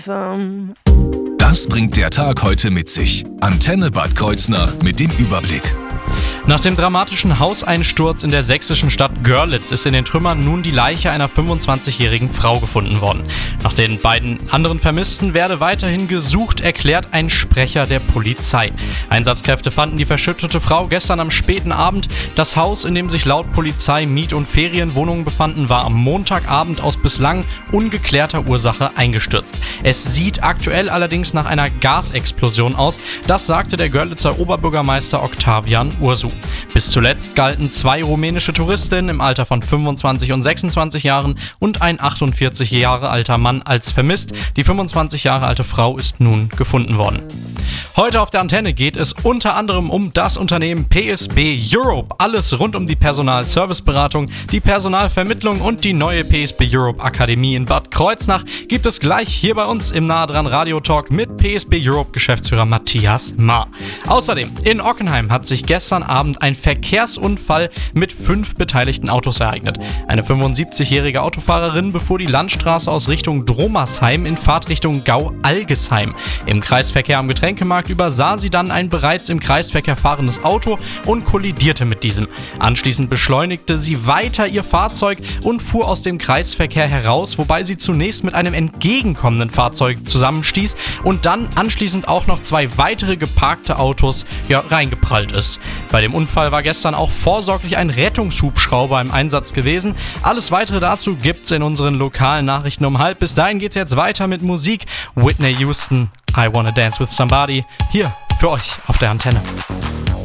Das bringt der Tag heute mit sich. Antenne Bad Kreuznach mit dem Überblick. Nach dem dramatischen Hauseinsturz in der sächsischen Stadt Görlitz ist in den Trümmern nun die Leiche einer 25-jährigen Frau gefunden worden. Nach den beiden anderen Vermissten werde weiterhin gesucht, erklärt ein Sprecher der Polizei. Einsatzkräfte fanden die verschüttete Frau gestern am späten Abend. Das Haus, in dem sich laut Polizei Miet- und Ferienwohnungen befanden, war am Montagabend aus bislang ungeklärter Ursache eingestürzt. Es sieht aktuell allerdings nach einer Gasexplosion aus. Das sagte der Görlitzer Oberbürgermeister Octavian Ursu. Bis zuletzt galten 2 rumänische Touristinnen im Alter von 25 und 26 Jahren und ein 48 Jahre alter Mann als vermisst. Die 25 Jahre alte Frau ist nun gefunden worden. Heute auf der Antenne geht es unter anderem um das Unternehmen PSB Europe. Alles rund um die Personalserviceberatung, die Personalvermittlung und die neue PSB Europe Akademie in Bad Kreuznach gibt es gleich hier bei uns im Nah dran Radio Talk mit PSB Europe Geschäftsführer Matthias Maar. Außerdem in Ockenheim hat sich gestern Abend ein Verkehrsunfall mit 5 beteiligten Autos ereignet. Eine 75-jährige Autofahrerin befuhr die Landstraße aus Richtung Dromersheim in Fahrtrichtung Gau-Algesheim. Im Kreisverkehr am Getränkemarkt übersah sie dann ein bereits im Kreisverkehr fahrendes Auto und kollidierte mit diesem. Anschließend beschleunigte sie weiter ihr Fahrzeug und fuhr aus dem Kreisverkehr heraus, wobei sie zunächst mit einem entgegenkommenden Fahrzeug zusammenstieß und dann anschließend auch noch 2 weitere geparkte Autos reingeprallt ist. Bei dem Unfall war gestern auch vorsorglich ein Rettungshubschrauber im Einsatz gewesen. Alles weitere dazu gibt's in unseren lokalen Nachrichten um 12:30. Bis dahin geht's jetzt weiter mit Musik. Whitney Houston, I Wanna Dance With Somebody, hier für euch auf der Antenne.